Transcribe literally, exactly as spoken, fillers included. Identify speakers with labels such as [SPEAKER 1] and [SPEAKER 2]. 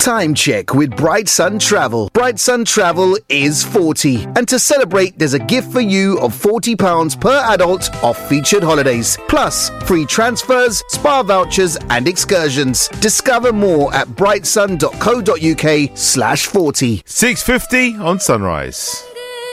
[SPEAKER 1] Time check with Bright Sun Travel. Bright Sun Travel is forty. And to celebrate, there's a gift for you of forty pounds per adult off featured holidays. Plus, free transfers, spa vouchers and excursions. Discover more at brightsun.co.uk slash 40.
[SPEAKER 2] six fifty on Sunrise.